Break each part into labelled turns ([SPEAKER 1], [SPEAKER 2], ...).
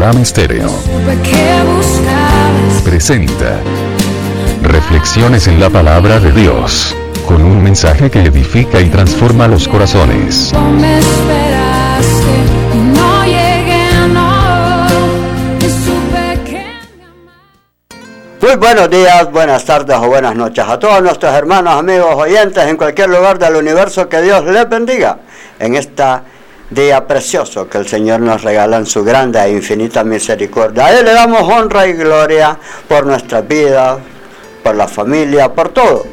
[SPEAKER 1] Rolam Estéreo presenta Reflexiones en la Palabra de Dios, con un mensaje que edifica y transforma los corazones.
[SPEAKER 2] Muy buenos días, buenas tardes o buenas noches a todos nuestros hermanos, amigos, oyentes en cualquier lugar del universo. Que Dios les bendiga en este día precioso que el Señor nos regala en su grande e infinita misericordia. A Él le damos honra y gloria por nuestras vidas, por la familia, por todo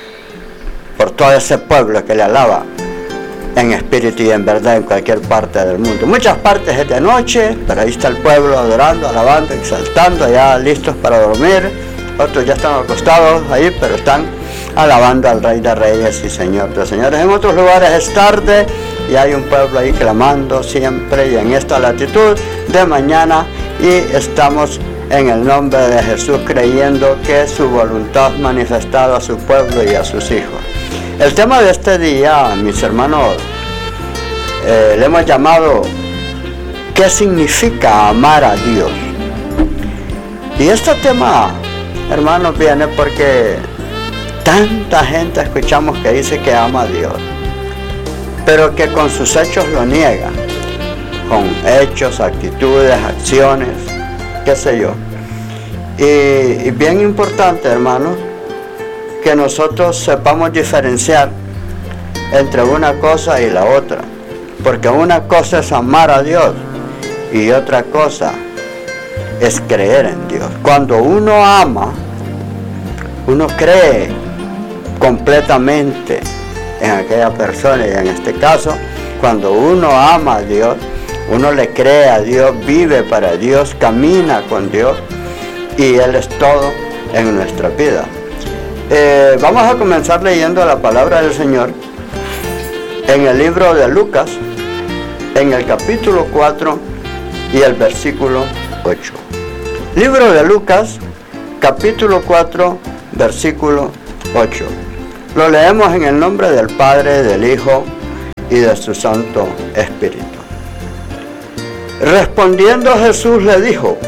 [SPEAKER 2] ese pueblo que le alaba en espíritu y en verdad en cualquier parte del mundo. Muchas partes es de noche, pero ahí está el pueblo adorando, alabando, exaltando, ya listos para dormir. Otros ya están acostados ahí, pero están alabando al Rey de Reyes y Señor de Señores. En otros lugares es tarde y hay un pueblo ahí clamando siempre y en esta latitud de mañana, y estamos en el nombre de Jesús creyendo que su voluntad manifestada a su pueblo y a sus hijos. El tema de este día, mis hermanos, le hemos llamado ¿qué significa amar a Dios? Y este tema, hermanos, viene porque tanta gente escuchamos que dice que ama a Dios, pero que con sus hechos lo niega, con hechos, actitudes, acciones, qué sé yo. Y bien importante, hermanos, que nosotros sepamos diferenciar entre una cosa y la otra, porque una cosa es amar a Dios y otra cosa es creer en Dios. Cuando uno ama, uno cree completamente en aquella persona, y en este caso, cuando uno ama a Dios, uno le cree a Dios, vive para Dios, camina con Dios, y Él es todo en nuestra vida. Vamos a comenzar leyendo la palabra del Señor en el libro de Lucas, en el capítulo 4 y el versículo 8. Libro de Lucas, capítulo 4, versículo 8. Lo leemos en el nombre del Padre, del Hijo y de su Santo Espíritu. Respondiendo Jesús le dijo: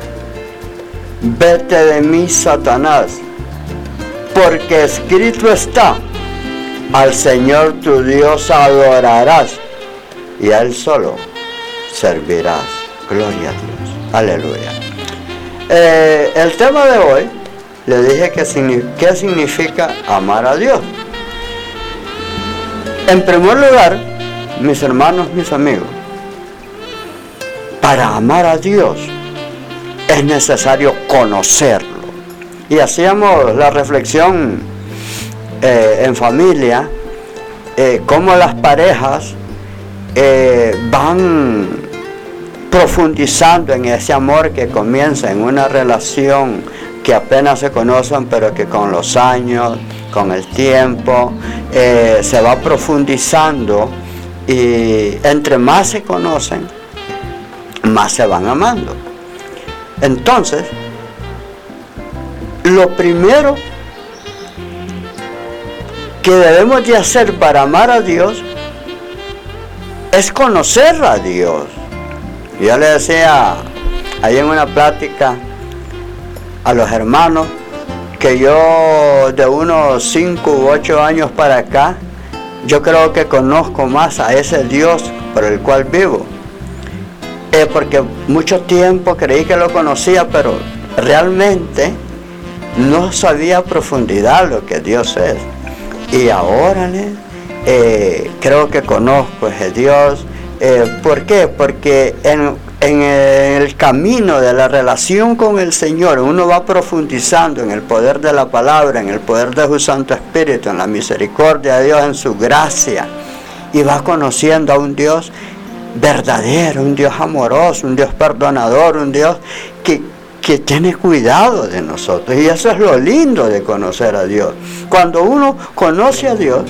[SPEAKER 2] vete de mí, Satanás, porque escrito está: al Señor tu Dios adorarás y a Él solo servirás. Gloria a Dios. Aleluya. El tema de hoy, le dije qué significa amar a Dios. En primer lugar, mis hermanos, mis amigos, para amar a Dios es necesario conocerlo. Y hacíamos la reflexión en familia, cómo las parejas van profundizando en ese amor que comienza en una relación que apenas se conocen, pero que con los años, con el tiempo, se va profundizando, y entre más se conocen, más se van amando. Entonces, lo primero que debemos de hacer para amar a Dios es conocer a Dios. Yo le decía ahí en una plática a los hermanos que yo de unos 5 u 8 años para acá, yo creo que conozco más a ese Dios por el cual vivo. Porque mucho tiempo creí que lo conocía, pero realmente no sabía a profundidad lo que Dios es. Y ahora creo que conozco a ese Dios. ¿Por qué? Porque en el camino de la relación con el Señor, uno va profundizando en el poder de la palabra, en el poder de su Santo Espíritu, en la misericordia de Dios, en su gracia, y va conociendo a un Dios verdadero, un Dios amoroso, un Dios perdonador, un Dios que tiene cuidado de nosotros. Y eso es lo lindo de conocer a Dios. Cuando uno conoce a Dios,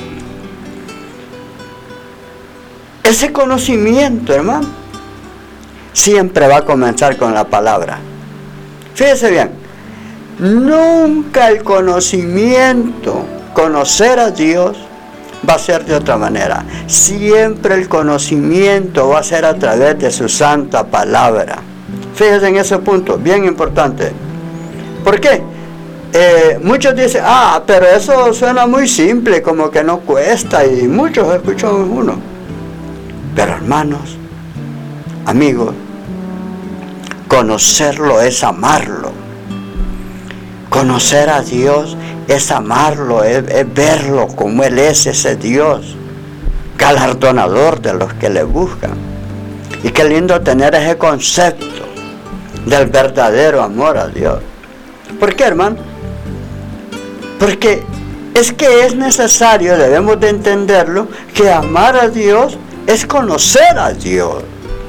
[SPEAKER 2] ese conocimiento, hermano, siempre va a comenzar con la palabra. Fíjese bien, nunca el conocimiento, conocer a Dios, va a ser de otra manera. Siempre el conocimiento va a ser a través de su santa palabra. fíjense en ese punto, bien importante. ¿Por qué? Muchos dicen, pero eso suena muy simple, como que no cuesta, y muchos escuchan uno. Pero hermanos, amigos, conocerlo es amarlo. Conocer a Dios es amarlo, es verlo como Él es, ese Dios galardonador de los que le buscan. Y qué lindo tener ese concepto del verdadero amor a Dios. ¿Por qué, hermano? Porque es que es necesario, debemos de entenderlo, que amar a Dios es conocer a Dios.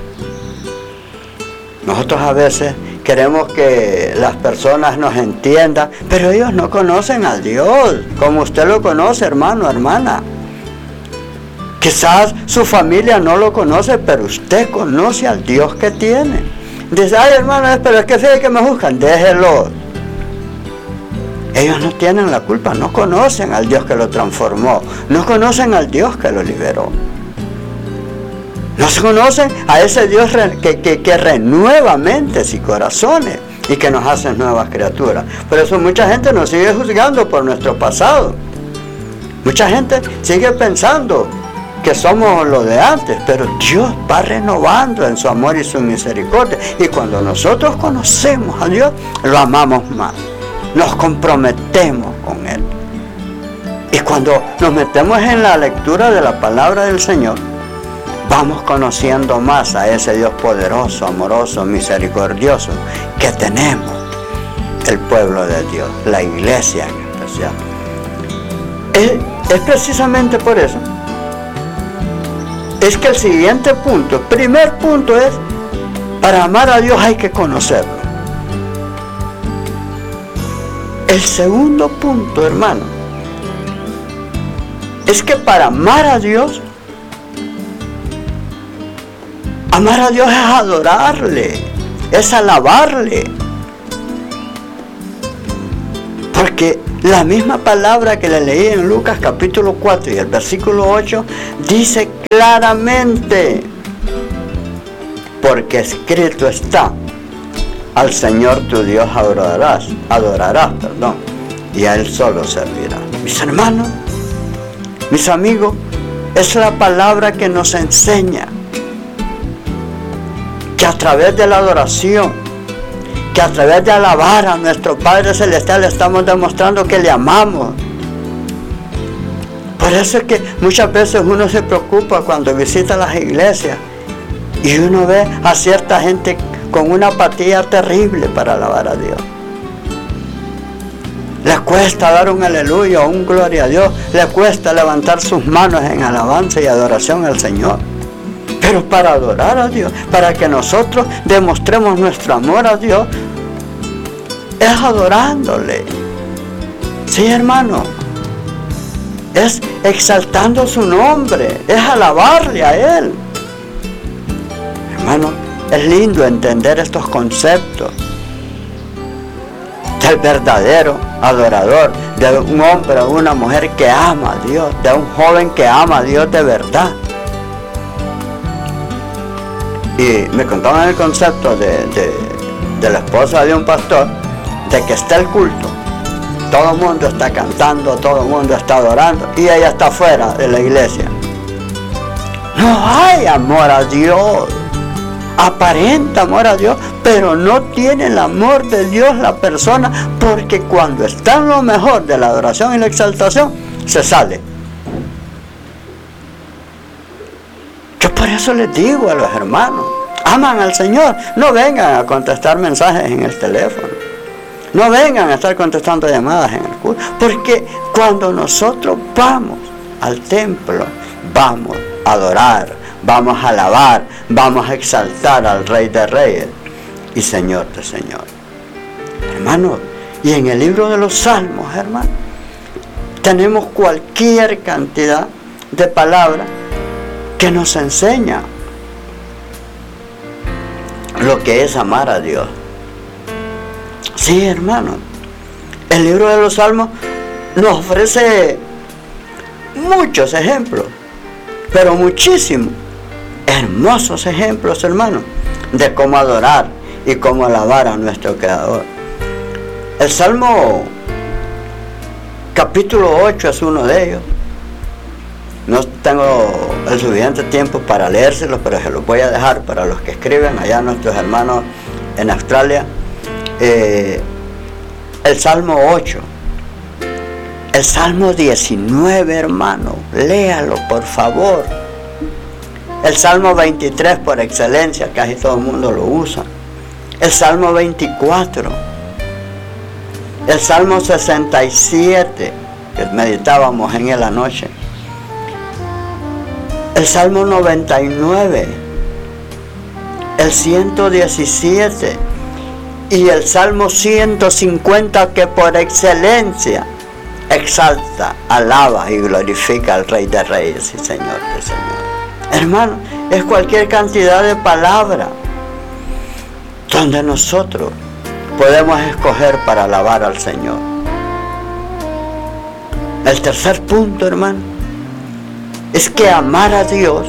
[SPEAKER 2] Nosotros a veces queremos que las personas nos entiendan, pero ellos no conocen a Dios como usted lo conoce, hermano, hermana. Quizás su familia no lo conoce, pero usted conoce al Dios que tiene. Dice, ay, hermano, pero es que fíjate que me juzgan, déjelo. Ellos no tienen la culpa, no conocen al Dios que lo transformó, no conocen al Dios que lo liberó. No se conocen a ese Dios que renueva mentes y corazones y que nos hace nuevas criaturas. Por eso mucha gente nos sigue juzgando por nuestro pasado. Mucha gente sigue pensando que somos lo de antes, pero Dios va renovando en su amor y su misericordia. Y cuando nosotros conocemos a Dios, lo amamos más. Nos comprometemos con Él. Y cuando nos metemos en la lectura de la palabra del Señor, vamos conociendo más a ese Dios poderoso, amoroso, misericordioso que tenemos, el pueblo de Dios, la iglesia en especial. Es precisamente por eso. Es que el siguiente punto, el primer punto es, para amar a Dios hay que conocerlo. El segundo punto, hermano, es que para amar a Dios es adorarle, es alabarle. Porque la misma palabra que le leí en Lucas capítulo 4 y el versículo 8 dice claramente, porque escrito está, al Señor tu Dios adorarás, y a Él solo servirás. Mis hermanos, mis amigos, es la palabra que nos enseña que a través de la adoración, que a través de alabar a nuestro Padre Celestial, estamos demostrando que le amamos. Por eso es que muchas veces uno se preocupa cuando visita las iglesias y uno ve a cierta gente con una apatía terrible para alabar a Dios. Le cuesta dar un aleluya o un gloria a Dios, le cuesta levantar sus manos en alabanza y adoración al Señor. Pero para adorar a Dios, para que nosotros demostremos nuestro amor a Dios, es adorándole. Sí, hermano, es exaltando su nombre, es alabarle a Él. Hermano, es lindo entender estos conceptos del verdadero adorador, de un hombre o una mujer que ama a Dios, de un joven que ama a Dios de verdad. Y me contaban el concepto de la esposa de un pastor, de que está el culto, todo el mundo está cantando, todo el mundo está adorando, y ella está fuera de la iglesia. No hay amor a Dios. Aparenta amor a Dios, pero no tiene el amor de Dios la persona, porque cuando está en lo mejor de la adoración y la exaltación, se sale. Yo por eso les digo a los hermanos, aman al Señor, no vengan a contestar mensajes en el teléfono, no vengan a estar contestando llamadas en el culto, porque cuando nosotros vamos al templo, vamos a adorar, vamos a alabar, vamos a exaltar al Rey de Reyes y Señor de Señores. Hermanos, y en el libro de los Salmos, hermanos, tenemos cualquier cantidad de palabras que nos enseña lo que es amar a Dios. Sí, hermano, el libro de los Salmos nos ofrece muchos ejemplos, pero muchísimos hermosos ejemplos, hermanos, de cómo adorar y cómo alabar a nuestro Creador. El Salmo capítulo 8 es uno de ellos. No tengo el suficiente tiempo para leérselos, pero se los voy a dejar para los que escriben allá, nuestros hermanos en Australia. El Salmo 8. El Salmo 19, hermano, léalo por favor. El Salmo 23 por excelencia, casi todo el mundo lo usa. El Salmo 24. El Salmo 67, que meditábamos en él anoche. El Salmo 99. El 117. Y el Salmo 150, que por excelencia exalta, alaba y glorifica al Rey de Reyes y Señor de Señores. Hermano, es cualquier cantidad de palabras donde nosotros podemos escoger para alabar al Señor. El tercer punto, hermano, es que amar a Dios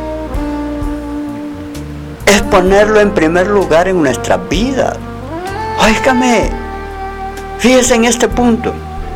[SPEAKER 2] es ponerlo en primer lugar en nuestra vida. Óigame, fíjese en este punto.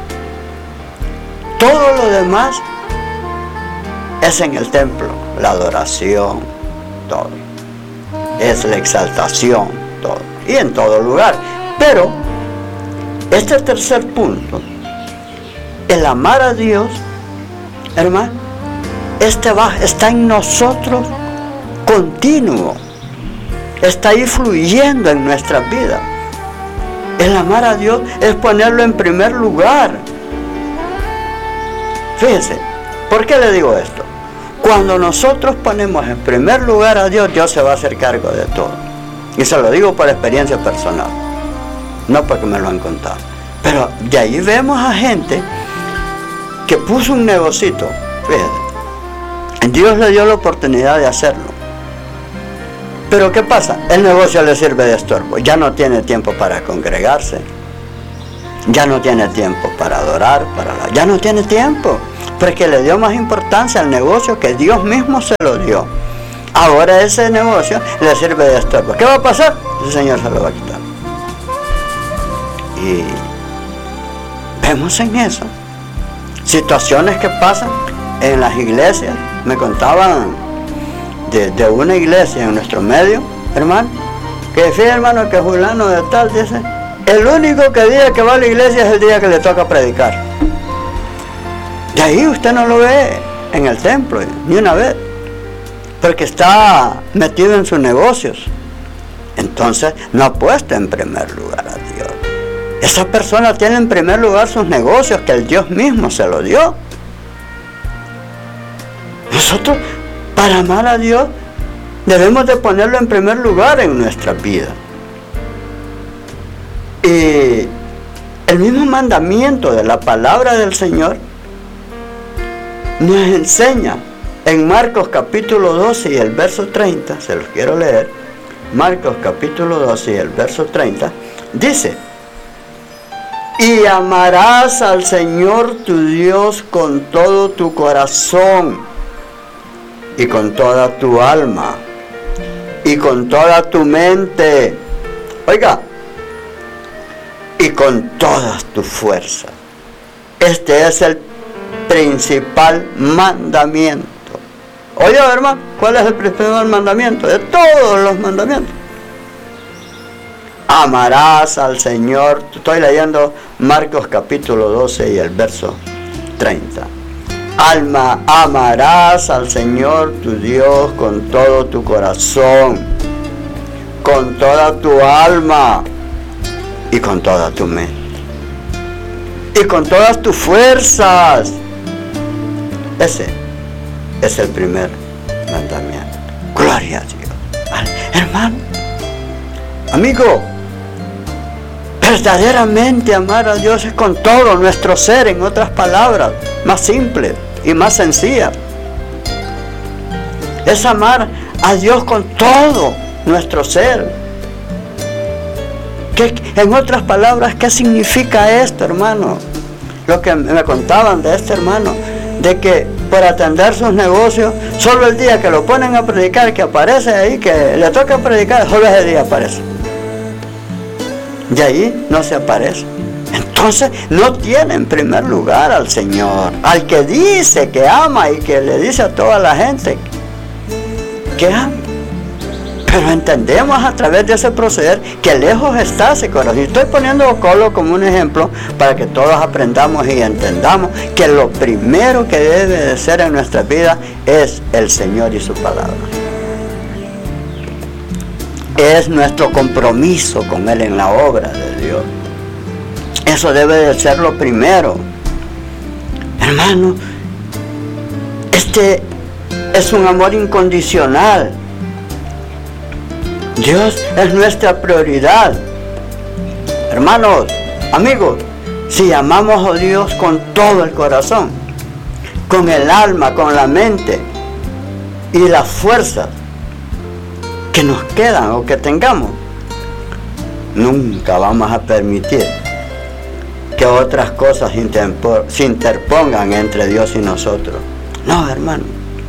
[SPEAKER 2] Todo lo demás es en el templo, la adoración, todo. Es la exaltación, todo. Y en todo lugar. Pero este tercer punto, el amar a Dios, hermano, está en nosotros continuo. Está ahí fluyendo en nuestras vidas. El amar a Dios es ponerlo en primer lugar. Fíjense, ¿por qué le digo esto? Cuando nosotros ponemos en primer lugar a Dios, Dios se va a hacer cargo de todo. Y se lo digo por experiencia personal, no porque me lo han contado. Pero de ahí vemos a gente que puso un negocito, fíjense. Dios le dio la oportunidad de hacerlo. Pero ¿qué pasa? El negocio le sirve de estorbo. Ya no tiene tiempo para congregarse. Ya no tiene tiempo para adorar, ya no tiene tiempo. Porque le dio más importancia al negocio que Dios mismo se lo dio. Ahora ese negocio le sirve de estorbo. ¿Qué va a pasar? El Señor se lo va a quitar. Y vemos en eso situaciones que pasan en las iglesias. Me contaban de una iglesia en nuestro medio, hermano, que fíjate, hermano, que fulano de tal dice, el único día que va a la iglesia es el día que le toca predicar. De ahí usted no lo ve en el templo ni una vez, porque está metido en sus negocios. Entonces no ha puesto en primer lugar a Dios. Esa persona tiene en primer lugar sus negocios, que el Dios mismo se lo dio. Nosotros, para amar a Dios, debemos de ponerlo en primer lugar en nuestra vida. Y el mismo mandamiento de la palabra del Señor nos enseña en Marcos capítulo 12 y el verso 30, se los quiero leer. Marcos capítulo 12 y el verso 30, dice: y amarás al Señor tu Dios con todo tu corazón, y con toda tu alma, y con toda tu mente, oiga, y con todas tus fuerzas. Este es el principal mandamiento. Oye, hermano, ¿cuál es el principal mandamiento? De todos los mandamientos. Amarás al Señor. Estoy leyendo Marcos capítulo 12 y el verso 30. Amarás al Señor tu Dios con todo tu corazón, con toda tu alma y con toda tu mente y con todas tus fuerzas. Ese es el primer mandamiento. Gloria a Dios. Hermano, amigo, verdaderamente amar a Dios es con todo nuestro ser, en otras palabras, más simple y más sencilla. Es amar a Dios con todo nuestro ser. En otras palabras, ¿qué significa esto, hermano? Lo que me contaban de este hermano, de que por atender sus negocios, solo el día que lo ponen a predicar, que aparece ahí, que le toca predicar, solo ese día aparece. de ahí no se aparece. Entonces no tiene en primer lugar al Señor, al que dice que ama y que le dice a toda la gente que ama. Pero entendemos a través de ese proceder que lejos está ese corazón. Y estoy poniendo a Colo como un ejemplo para que todos aprendamos y entendamos que lo primero que debe de ser en nuestra vida es el Señor y su palabra. Es nuestro compromiso con Él en la obra de Dios. Eso debe de ser lo primero. Hermano, este es un amor incondicional. Dios es nuestra prioridad. Hermanos, amigos, si amamos a Dios con todo el corazón, con el alma, con la mente y las fuerzas que nos quedan o que tengamos, nunca vamos a permitir que otras cosas se interpongan entre Dios y nosotros. No, hermano.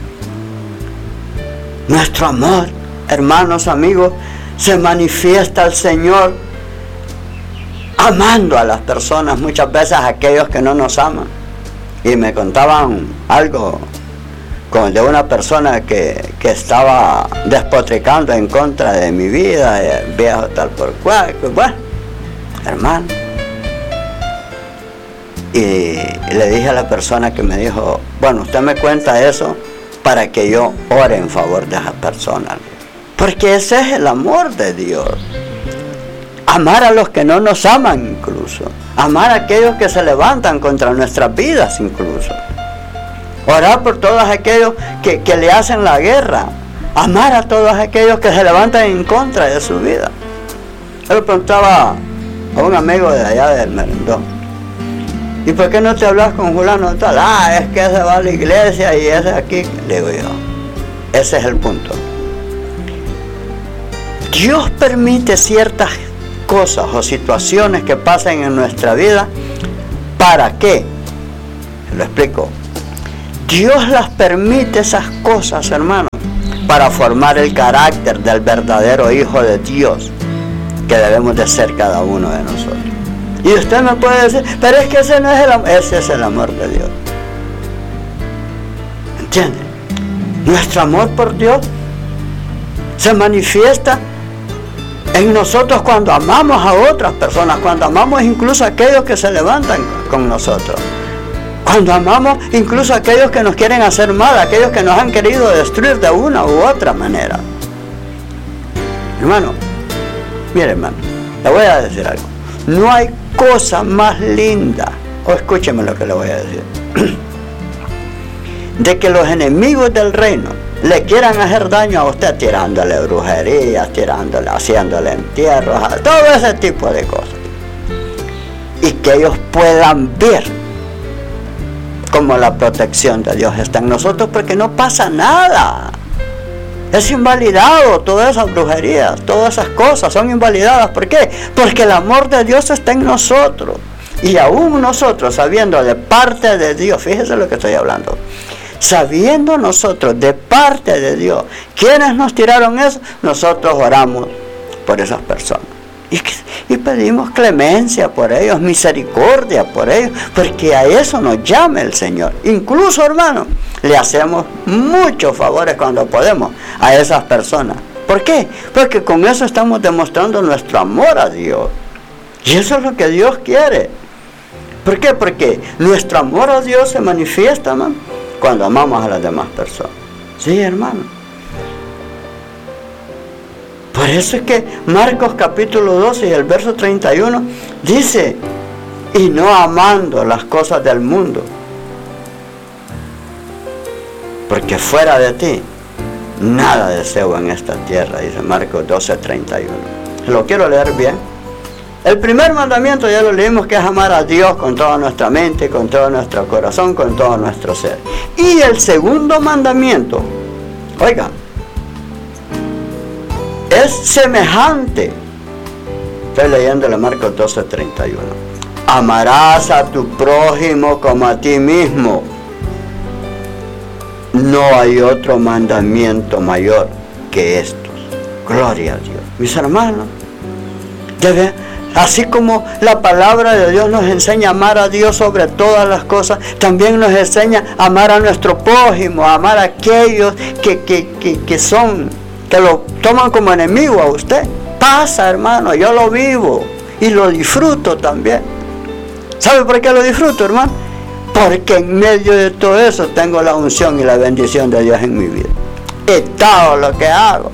[SPEAKER 2] Nuestro amor, hermanos, amigos, se manifiesta al Señor amando a las personas, muchas veces a aquellos que no nos aman. Y me contaban algo de una persona que estaba despotricando en contra de mi vida, viejo tal por cual. Bueno, hermano. Y le dije a la persona que me dijo, bueno, usted me cuenta eso para que yo ore en favor de esa persona. Porque ese es el amor de Dios. Amar a los que no nos aman incluso. Amar a aquellos que se levantan contra nuestras vidas incluso. Orar por todos aquellos que le hacen la guerra. Amar a todos aquellos que se levantan en contra de su vida. Yo le preguntaba a un amigo de allá del Merendón, ¿y por qué no te hablas con fulano tal? Es que ese va a la iglesia y ese aquí. Le digo yo, ese es el punto. Dios permite ciertas cosas o situaciones que pasen en nuestra vida. ¿Para qué? Lo explico. Dios las permite esas cosas, hermanos, para formar el carácter del verdadero Hijo de Dios que debemos de ser cada uno de nosotros. Y usted me puede decir, pero es que ese no es el amor. Ese es el amor de Dios. ¿Entiende? Nuestro amor por Dios se manifiesta en nosotros cuando amamos a otras personas, cuando amamos incluso a aquellos que se levantan con nosotros, cuando amamos incluso a aquellos que nos quieren hacer mal, aquellos que nos han querido destruir de una u otra manera. Hermano, mire hermano, le voy a decir algo. No hay cosa más linda, o escúcheme lo que le voy a decir, de que los enemigos del reino le quieran hacer daño a usted tirándole brujerías, haciéndole entierros, todo ese tipo de cosas. Y que ellos puedan ver cómo la protección de Dios está en nosotros, porque no pasa nada. Es invalidado todas esas brujerías, todas esas cosas son invalidadas. ¿Por qué? Porque el amor de Dios está en nosotros. Y aún nosotros, sabiendo de parte de Dios, fíjese lo que estoy hablando, sabiendo nosotros de parte de Dios quiénes nos tiraron eso, nosotros oramos por esas personas. Y pedimos clemencia por ellos, misericordia por ellos, porque a eso nos llama el Señor. Incluso, hermano, le hacemos muchos favores cuando podemos a esas personas. ¿Por qué? Porque con eso estamos demostrando nuestro amor a Dios. Y eso es lo que Dios quiere. ¿Por qué? Porque nuestro amor a Dios se manifiesta, ¿no?, cuando amamos a las demás personas. Sí, hermano. Por eso es que Marcos capítulo 12 y el verso 31 dice, y no amando las cosas del mundo, porque fuera de ti nada deseo en esta tierra, dice Marcos 12, 31. Lo quiero leer bien. El primer mandamiento ya lo leímos, que es amar a Dios con toda nuestra mente, con todo nuestro corazón, con todo nuestro ser. Y el segundo mandamiento, oiga, es semejante. Estoy leyéndole Marcos 12, 31. Amarás a tu prójimo como a ti mismo. No hay otro mandamiento mayor que estos. Gloria a Dios. Mis hermanos, Así como la palabra de Dios nos enseña a amar a Dios sobre todas las cosas, también nos enseña a amar a nuestro prójimo, a amar a aquellos que lo toman como enemigo a usted. Pasa, hermano, yo lo vivo y lo disfruto también. ¿Sabe por qué lo disfruto, hermano? Porque en medio de todo eso tengo la unción y la bendición de Dios en mi vida. Y todo lo que hago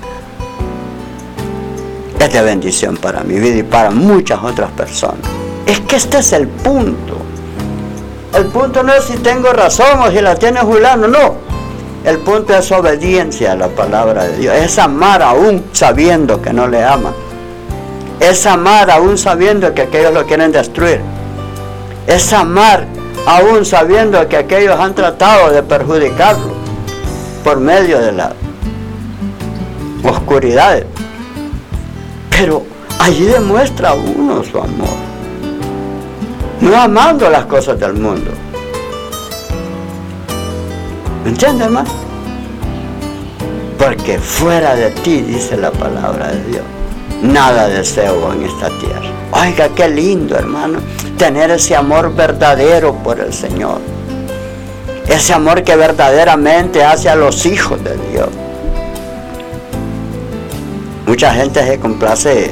[SPEAKER 2] es de bendición para mi vida y para muchas otras personas. Es que este es el punto. El punto no es si tengo razón o si la tiene fulano, no. El punto es obediencia a la palabra de Dios. Es amar aún sabiendo que no le aman. Es amar aún sabiendo que aquellos lo quieren destruir. Es amar aún sabiendo que aquellos han tratado de perjudicarlo por medio de las oscuridades. Pero allí demuestra uno su amor, no amando las cosas del mundo. ¿Me entiendes, hermano? Porque fuera de ti, dice la palabra de Dios, nada deseo en esta tierra. Oiga, qué lindo, hermano, tener ese amor verdadero por el Señor. Ese amor que verdaderamente hace a los hijos de Dios. Mucha gente se complace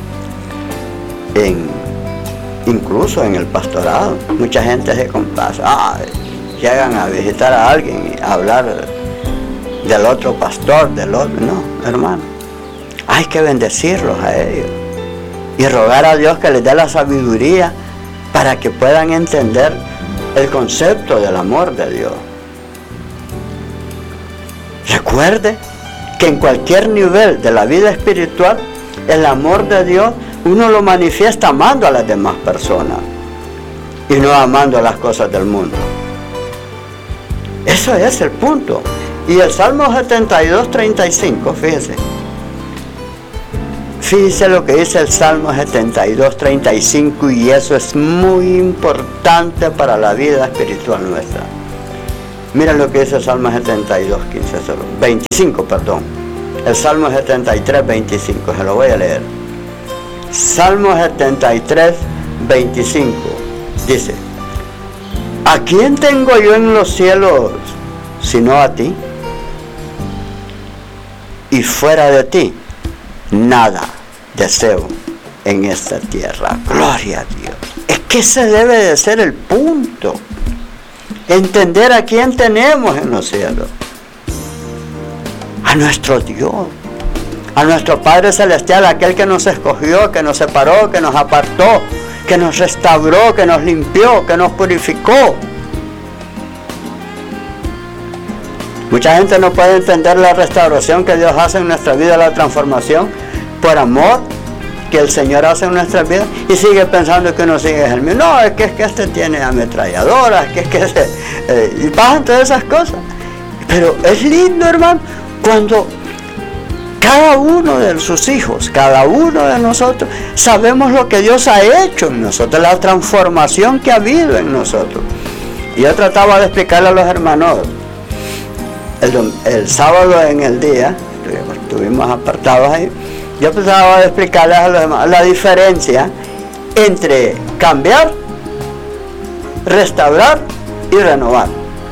[SPEAKER 2] incluso en el pastorado. Mucha gente se complace. Llegan a visitar a alguien y a hablar del otro pastor, del otro. No, hermano. Hay que bendecirlos a ellos y rogar a Dios que les dé la sabiduría para que puedan entender el concepto del amor de Dios. Recuerde que en cualquier nivel de la vida espiritual, el amor de Dios uno lo manifiesta amando a las demás personas y no amando las cosas del mundo. Eso es el punto. Y el Salmo 72:35, fíjese lo que dice el Salmo 72:35, y eso es muy importante para la vida espiritual nuestra. Mira lo que dice el Salmo 25, perdón. El Salmo 73:25, se lo voy a leer. Salmo 73:25 dice: ¿a quién tengo yo en los cielos sino a ti? Y fuera de ti, nada deseo en esta tierra. Gloria a Dios. Es que ese debe de ser el punto. Entender a quién tenemos en los cielos. A nuestro Dios. A nuestro Padre Celestial, aquel que nos escogió, que nos separó, que nos apartó, que nos restauró, que nos limpió, que nos purificó. Mucha gente no puede entender la restauración que Dios hace en nuestra vida, la transformación por amor que el Señor hace en nuestras vidas, y sigue pensando que uno sigue el mismo. No, es que este tiene ametralladoras, y pasan todas esas cosas. Pero es lindo, hermano, cuando cada uno de sus hijos, cada uno de nosotros, sabemos lo que Dios ha hecho en nosotros, la transformación que ha habido en nosotros. Y yo trataba de explicarle a los hermanos el sábado en el día, estuvimos apartados ahí, yo trataba de explicarles a los demás la diferencia entre cambiar, restaurar y renovar.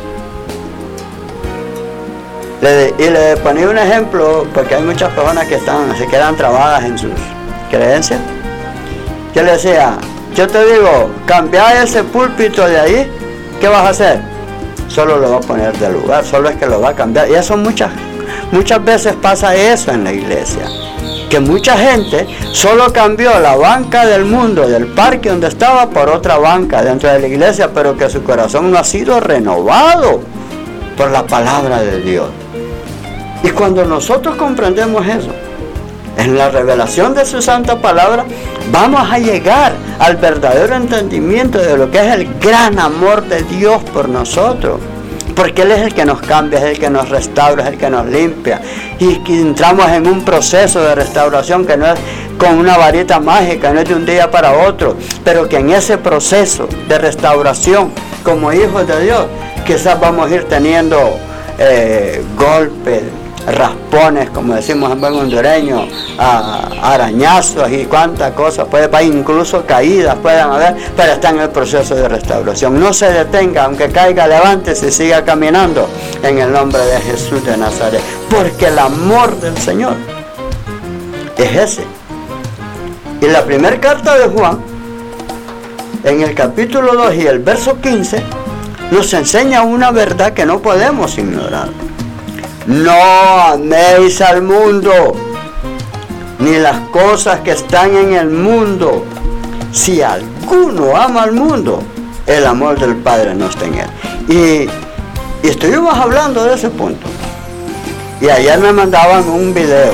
[SPEAKER 2] Y le ponía un ejemplo, porque hay muchas personas que se quedan trabadas en sus creencias. Yo le decía, yo te digo, cambiar ese púlpito de ahí, ¿qué vas a hacer? Solo lo va a poner de lugar, solo es que lo va a cambiar. Y eso muchas veces pasa eso en la iglesia. Que mucha gente solo cambió la banca del mundo, del parque donde estaba, por otra banca dentro de la iglesia, pero que su corazón no ha sido renovado por la palabra de Dios. Y cuando nosotros comprendemos eso, en la revelación de su santa palabra, vamos a llegar al verdadero entendimiento de lo que es el gran amor de Dios por nosotros. Porque Él es el que nos cambia, es el que nos restaura, es el que nos limpia. Y que entramos en un proceso de restauración que no es con una varita mágica, no es de un día para otro. Pero que en ese proceso de restauración, como hijos de Dios, quizás vamos a ir teniendo golpes, raspones, como decimos en buen hondureño, arañazos y cuántas cosas, incluso caídas puedan haber, pero está en el proceso de restauración. No se detenga, aunque caiga, levántese y siga caminando en el nombre de Jesús de Nazaret, porque el amor del Señor es ese. Y la primera carta de Juan, en el capítulo 2 y el verso 15, nos enseña una verdad que no podemos ignorar. No améis al mundo, ni las cosas que están en el mundo. Si alguno ama al mundo, el amor del Padre no está en él. Y estuvimos hablando de ese punto. Y ayer me mandaban un video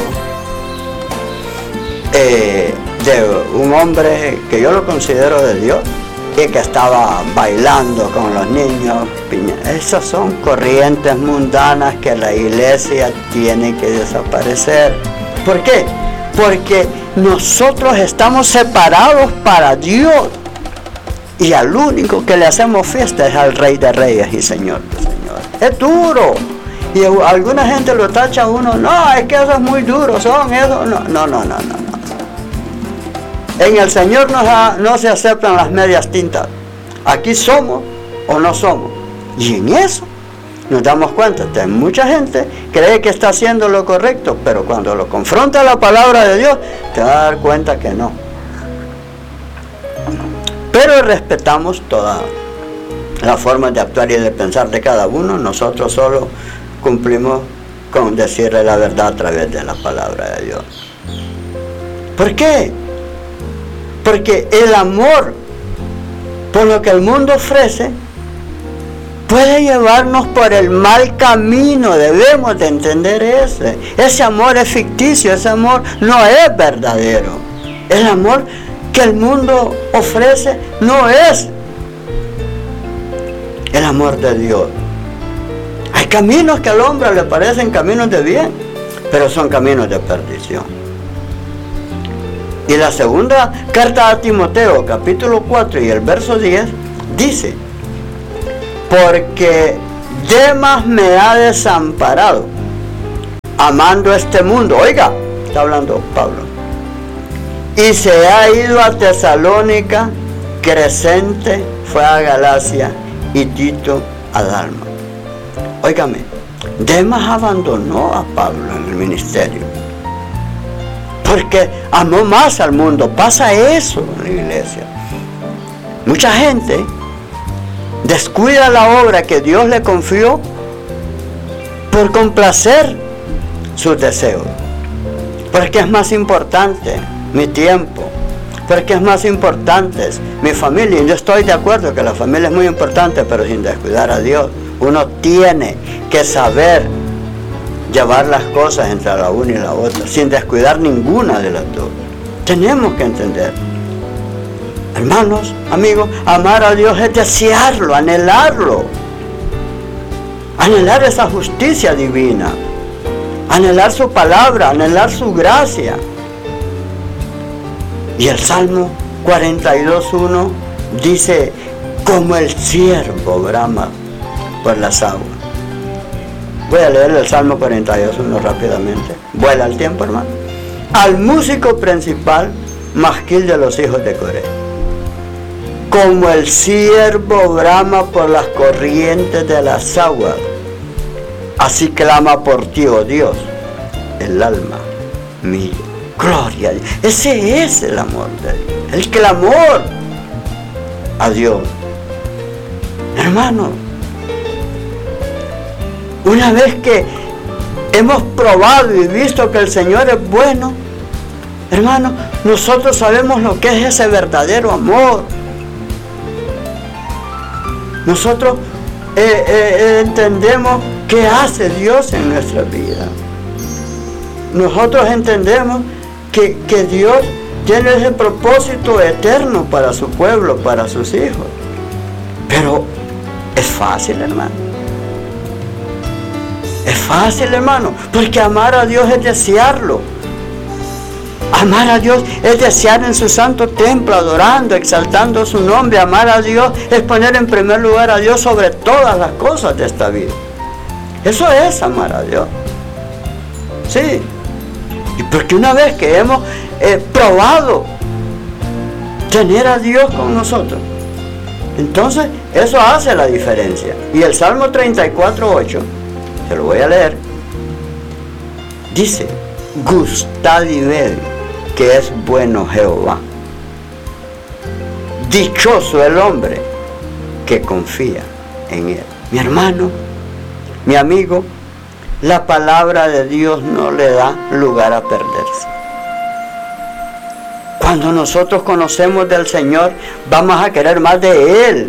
[SPEAKER 2] de un hombre que yo lo considero de Dios y que estaba bailando con los niños. Esas son corrientes mundanas que la iglesia tiene que desaparecer. ¿Por qué? Porque nosotros estamos separados para Dios y al único que le hacemos fiesta es al Rey de Reyes y Señor de Señores. Es duro. Y alguna gente lo tacha a uno, no, es que eso es muy duro, son eso. No. En el Señor no se aceptan las medias tintas. Aquí somos o no somos. Y en eso nos damos cuenta. Mucha gente cree que está haciendo lo correcto, pero cuando lo confronta la palabra de Dios, te vas a dar cuenta que no. Pero respetamos todas las formas de actuar y de pensar de cada uno. Nosotros solo cumplimos con decirle la verdad a través de la palabra de Dios. ¿Por qué? Porque el amor por lo que el mundo ofrece puede llevarnos por el mal camino. Debemos de entender ese amor es ficticio, ese amor no es verdadero. El amor que el mundo ofrece no es el amor de Dios. Hay caminos que al hombre le parecen caminos de bien, pero son caminos de perdición. Y la segunda carta a Timoteo, capítulo 4 y el verso 10, dice: porque Demas me ha desamparado, amando este mundo. Oiga, está hablando Pablo. Y se ha ido a Tesalónica, Crescente fue a Galacia y Tito a Dalma. Óigame, Demas abandonó a Pablo en el ministerio, porque amó más al mundo. Pasa eso en la iglesia. Mucha gente descuida la obra que Dios le confió por complacer sus deseos. Porque es más importante mi tiempo, porque es más importante mi familia. Y yo estoy de acuerdo que la familia es muy importante, pero sin descuidar a Dios. Uno tiene que saber llevar las cosas entre la una y la otra, sin descuidar ninguna de las dos. Tenemos que entender, hermanos, amigos, amar a Dios es desearlo, anhelarlo, anhelar esa justicia divina, anhelar su palabra, anhelar su gracia. Y el Salmo 42:1 dice: como el ciervo brama por las aguas. Voy a leer el Salmo 42:1 rápidamente. Vuela el tiempo, hermano. Al músico principal, masquil de los hijos de Coré. Como el ciervo brama por las corrientes de las aguas, así clama por ti, oh Dios, el alma mía. Gloria a Dios. Ese es el amor de Dios, el clamor a Dios. Hermano, una vez que hemos probado y visto que el Señor es bueno, hermano, nosotros sabemos lo que es ese verdadero amor. Nosotros entendemos qué hace Dios en nuestra vida. Nosotros entendemos que Dios tiene ese propósito eterno para su pueblo, para sus hijos. Pero es fácil, hermano. Es fácil, hermano, porque amar a Dios es desearlo. Amar a Dios es desear en su santo templo, adorando, exaltando su nombre. Amar a Dios es poner en primer lugar a Dios sobre todas las cosas de esta vida. Eso es amar a Dios. Sí. Y porque una vez que hemos probado tener a Dios con nosotros, entonces eso hace la diferencia. Y el Salmo 34:8, se lo voy a leer, dice: gustad y ved que es bueno Jehová. Dichoso el hombre que confía en él. Mi hermano, mi amigo, la palabra de Dios no le da lugar a perderse. Cuando nosotros conocemos del Señor, vamos a querer más de Él.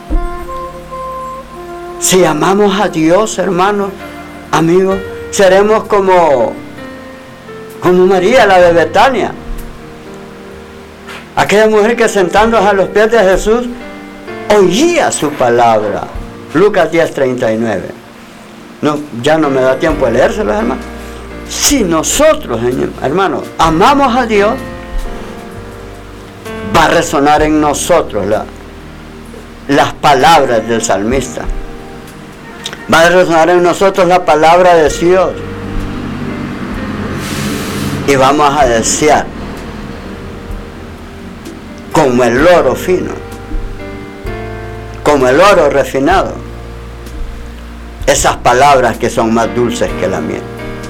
[SPEAKER 2] Si amamos a Dios, hermanos, amigos, seremos como María, la de Betania. Aquella mujer que sentándose a los pies de Jesús, oía su palabra. Lucas 10:39. No, ya no me da tiempo de leérselos, hermanos. Si nosotros, hermanos, amamos a Dios, va a resonar en nosotros las palabras del salmista. Va a resonar en nosotros la palabra de Dios. Y vamos a desear, como el oro fino, como el oro refinado, esas palabras que son más dulces que la miel.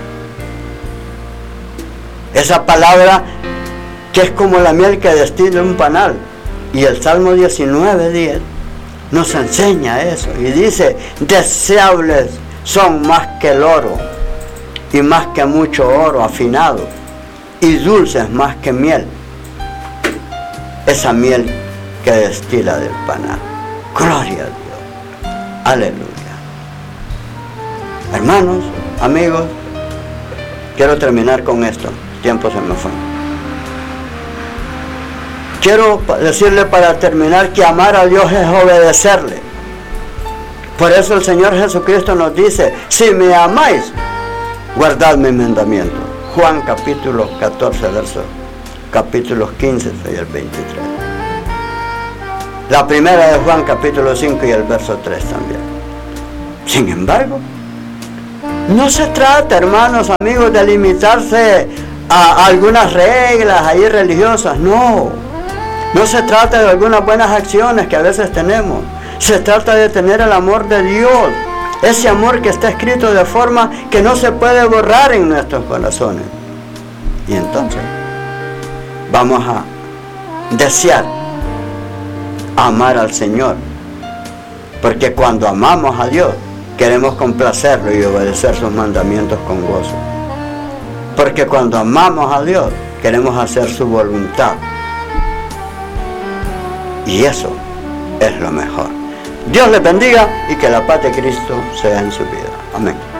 [SPEAKER 2] Esa palabra que es como la miel que destila un panal. Y el Salmo 19:10 nos enseña eso. Y dice: deseables son más que el oro, y más que mucho oro afinado, y dulces más que miel, esa miel que destila del panal. Gloria a Dios. Aleluya. Hermanos, amigos, quiero terminar con esto. El tiempo se me fue. Quiero decirle para terminar que amar a Dios es obedecerle. Por eso el Señor Jesucristo nos dice: si me amáis, guardad mis mandamientos. Juan capítulo 14, capítulos 15 y el 23. La primera de Juan capítulo 5 y el verso 3 también. Sin embargo, no se trata, hermanos, amigos, de limitarse a algunas reglas ahí religiosas. No se trata de algunas buenas acciones que a veces tenemos. Se trata de tener el amor de Dios, ese amor que está escrito de forma que no se puede borrar en nuestros corazones. Y entonces vamos a desear amar al Señor, porque cuando amamos a Dios queremos complacerlo y obedecer sus mandamientos con gozo, porque cuando amamos a Dios queremos hacer su voluntad, y eso es lo mejor. Dios les bendiga y que la paz de Cristo sea en su vida. Amén.